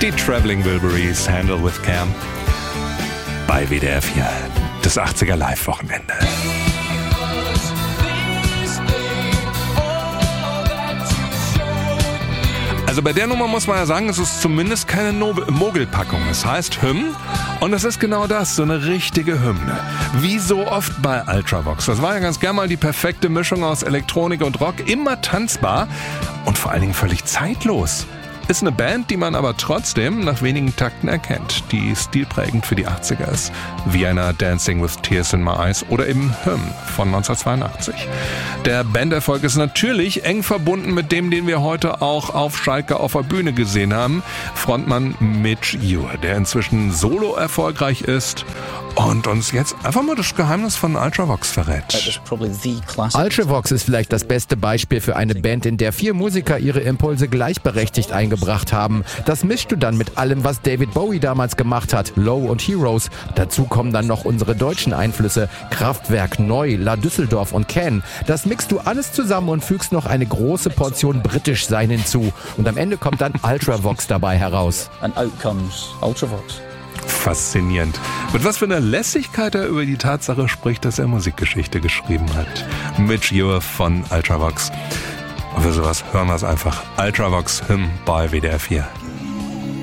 Die Traveling Wilburys, Handle with Cam. Bei WDR 4, das 80er Live-Wochenende. Also bei der Nummer muss man ja sagen, es ist zumindest keine Mogelpackung. Es heißt Hymn und es ist genau das, so eine richtige Hymne. Wie so oft bei Ultravox. Das war ja ganz gern mal die perfekte Mischung aus Elektronik und Rock, immer tanzbar und vor allen Dingen völlig zeitlos. Ist eine Band, die man aber trotzdem nach wenigen Takten erkennt, die stilprägend für die 80er ist. Vienna, Dancing with Tears in My Eyes oder eben Hymn von 1982. Der Banderfolg ist natürlich eng verbunden mit dem, den wir heute auch auf Schalke auf der Bühne gesehen haben. Frontmann Midge Ure, der inzwischen solo erfolgreich ist und uns jetzt einfach mal das Geheimnis von Ultravox verrät. Ultravox ist vielleicht das beste Beispiel für eine Band, in der 4 Musiker ihre Impulse gleichberechtigt eingebracht haben. Das mischst du dann mit allem, was David Bowie damals gemacht hat, Low und Heroes. Dazu kommen dann noch unsere deutschen Einflüsse, Kraftwerk, Neu, La Düsseldorf und Can. Das mixt du alles zusammen und fügst noch eine große Portion Britisch-Sein hinzu. Und am Ende kommt dann Ultravox dabei heraus. And out comes Ultravox. Faszinierend. Mit was für einer Lässigkeit er über die Tatsache spricht, dass er Musikgeschichte geschrieben hat. Midge Ure von Ultravox. Und für sowas hören wir es einfach. Ultravox Hymn bei WDR 4.